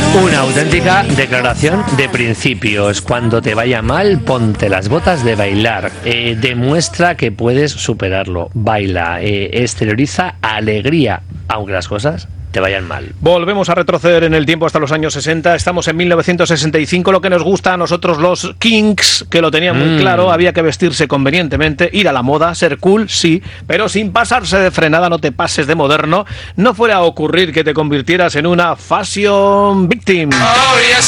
Una auténtica declaración de principios. Cuando te vaya mal, ponte las botas de bailar. Demuestra que puedes superarlo. Baila. Exterioriza alegría, aunque las cosas te vayan mal. Volvemos a retroceder en el tiempo hasta los años 60. Estamos en 1965. Lo que nos gusta a nosotros los Kinks, que lo tenían muy claro, había que vestirse convenientemente, ir a la moda, ser cool, sí, pero sin pasarse de frenada. No te pases de moderno. No fuera a ocurrir que te convirtieras en una fashion victim. Oh, yes,